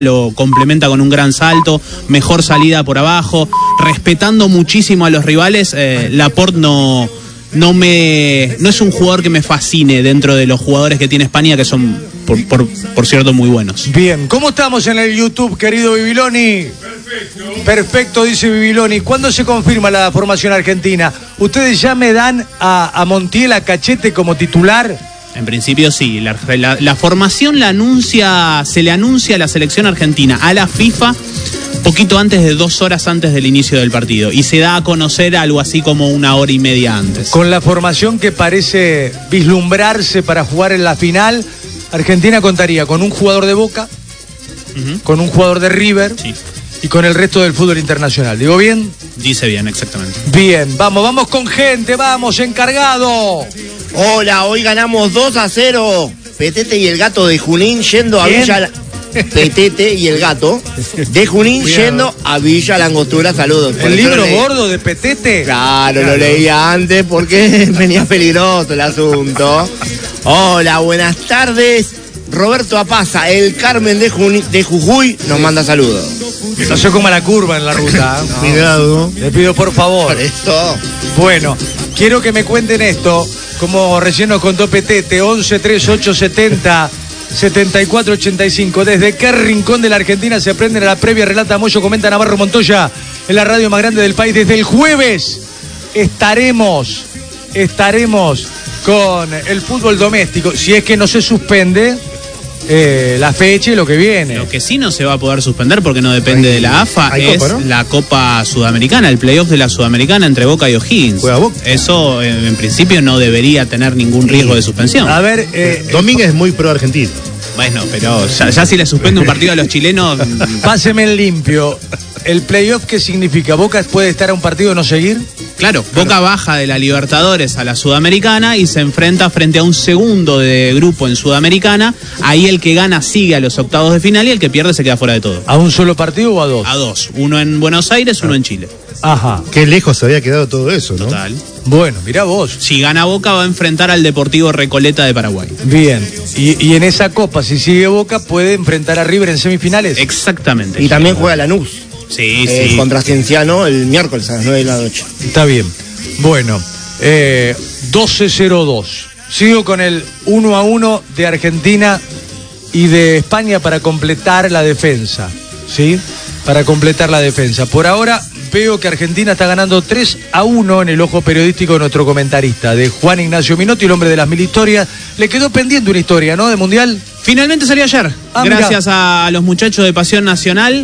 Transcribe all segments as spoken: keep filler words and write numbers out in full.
lo complementa con un gran salto, mejor salida por abajo, respetando muchísimo a los rivales. eh, Laporte no, no me no es un jugador que me fascine dentro de los jugadores que tiene España, que son, por, por, por cierto, muy buenos. Bien, ¿cómo estamos en el YouTube, querido Bibiloni? Perfecto. Perfecto, dice Bibiloni. ¿Cuándo se confirma la formación argentina? ¿Ustedes ya me dan a, a Montiel, a Cachete como titular? En principio sí, la, la, la formación la anuncia, se le anuncia a la selección argentina, a la FIFA, poquito antes de dos horas antes del inicio del partido, y se da a conocer algo así como una hora y media antes. Con la formación que parece vislumbrarse para jugar en la final, Argentina contaría con un jugador de Boca, uh-huh. con un jugador de River, sí. y con el resto del fútbol internacional. ¿Digo bien? Dice bien, exactamente. Bien, vamos, vamos con gente, vamos, encargado. Hola, hoy ganamos dos a cero. Petete y el gato de Junín yendo a ¿Quién? Villa... Petete y el gato de Junín Cuidado. Yendo a Villa Langostura. Saludos. ¿El libro gordo de Petete? Claro, claro, lo leía antes porque venía peligroso el asunto. Hola, buenas tardes. Roberto Apaza, el Carmen de, Juni, de Jujuy, nos manda saludos. No se coma la curva en la ruta. No. Cuidado. Le pido por favor. Por esto. Bueno, quiero que me cuenten esto, como recién nos contó Petete, once treinta y ocho setenta setenta y cuatro ochenta y cinco. ¿Desde qué rincón de la Argentina se aprenden a la previa? Relata Moyo, comenta Navarro Montoya, en la radio más grande del país. Desde el jueves estaremos, estaremos con el fútbol doméstico, si es que no se suspende Eh, la fecha y lo que viene. Lo que sí no se va a poder suspender porque no depende hay, de la A F A es Copa, ¿no? La Copa Sudamericana, el playoff de la Sudamericana entre Boca y O'Higgins. Boca. Eso en, en principio no debería tener ningún riesgo de suspensión. A ver, eh, Domínguez es muy pro argentino. Bueno, pero ya, ya si le suspende un partido a los chilenos. Páseme en limpio. ¿El playoff qué significa? ¿Boca puede estar a un partido y no seguir? Claro, Boca baja de la Libertadores a la Sudamericana y se enfrenta frente a un segundo de grupo en Sudamericana. Ahí el que gana sigue a los octavos de final y el que pierde se queda fuera de todo. ¿A un solo partido o a dos? A dos. Uno en Buenos Aires, uno en Chile. Ajá. Qué lejos se había quedado todo eso, ¿no? Total. Bueno, mirá vos. Si gana Boca va a enfrentar al Deportivo Recoleta de Paraguay. Bien. Y, y en esa copa, si sigue Boca, puede enfrentar a River en semifinales. Exactamente. Y también juega Lanús. Sí, eh, sí. Contra Cienciano el miércoles a las nueve de la noche. Está bien. Bueno, eh, doce cero dos. Sigo con el uno a uno de Argentina y de España para completar la defensa. ¿Sí? Para completar la defensa. Por ahora veo que Argentina está ganando tres a uno en el ojo periodístico de nuestro comentarista, de Juan Ignacio Minotti, el hombre de las mil historias. Le quedó pendiente una historia, ¿no? De Mundial. Finalmente salió ayer, ah, gracias mirá. a los muchachos de Pasión Nacional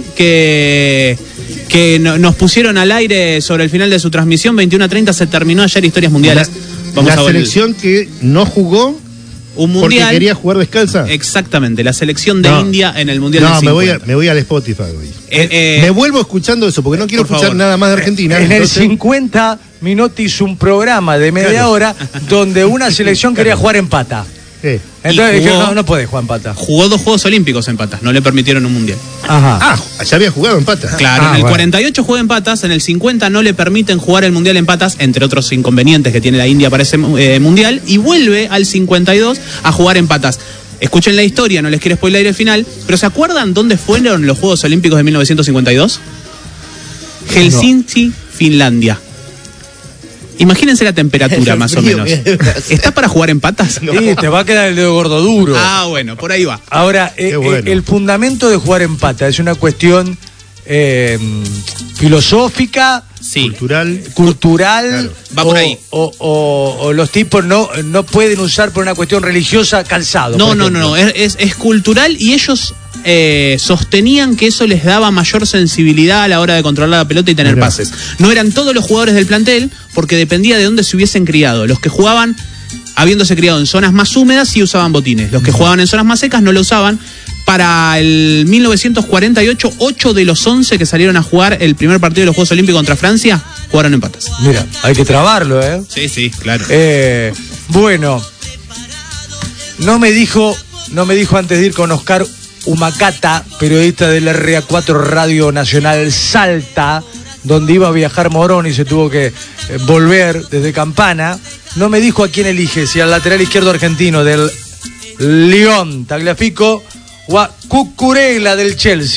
que, que no, nos pusieron al aire sobre el final de su transmisión. veintiuno a treinta se terminó ayer Historias Mundiales. La, Vamos la a selección que no jugó un mundial porque quería jugar descalza. Exactamente, la selección de no. India en el Mundial no, del me voy, cincuenta. a, me voy al Spotify hoy. Eh, eh, me vuelvo escuchando eso porque no quiero escuchar favor. nada más de Argentina. En entonces... el cincuenta, Minotti hizo un programa de media claro. hora donde una selección quería jugar en pata. Sí. Entonces jugó, dijeron, no, no puede jugar en pata. Jugó dos Juegos Olímpicos en patas, no le permitieron un mundial. Ajá. Ah, ya había jugado en patas. Claro, ah, en el bueno. cuarenta y ocho juega en patas, en el cincuenta no le permiten jugar el mundial en patas, entre otros inconvenientes que tiene la India para ese eh, mundial, y vuelve al cincuenta y dos a jugar en patas. Escuchen la historia, no les quiero spoiler el final, pero ¿se acuerdan dónde fueron los Juegos Olímpicos de mil novecientos cincuenta y dos? Helsinki, no. Finlandia. Imagínense la temperatura, más o menos. ¿Está para jugar en patas? No. Sí, te va a quedar el dedo gordo duro. Ah, bueno, por ahí va. Ahora, eh, bueno. eh, el fundamento de jugar en patas es una cuestión eh, filosófica, sí. cultural, cultural claro. Va por o, ahí. O, o, o los tipos no, no pueden usar por una cuestión religiosa calzado. No, no, no, no, es, es, es cultural y ellos eh, sostenían que eso les daba mayor sensibilidad a la hora de controlar la pelota y tener Mirá. pases. No eran todos los jugadores del plantel porque dependía de dónde se hubiesen criado. Los que jugaban, habiéndose criado en zonas más húmedas, sí usaban botines. Los que jugaban en zonas más secas no lo usaban. Para el mil novecientos cuarenta y ocho, ocho de los once que salieron a jugar el primer partido de los Juegos Olímpicos contra Francia jugaron en patas. Mira, hay que trabarlo, ¿eh? Sí, sí, claro. Eh, bueno, no me dijo, no me dijo antes de ir con Oscar Humacata, periodista del R A cuatro Radio Nacional Salta, donde iba a viajar Morón y se tuvo que eh, volver desde Campana. No me dijo a quién elige, si al lateral izquierdo argentino del León Tagliafico o a Cucurella del Chelsea.